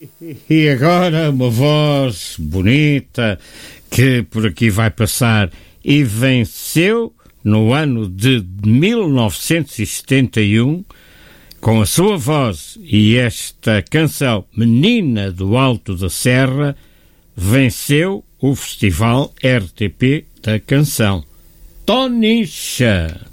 E agora uma voz bonita que por aqui vai passar e venceu no ano de 1971 com a sua voz e esta canção Menina do Alto da Serra, venceu o Festival RTP da Canção. Tonicha!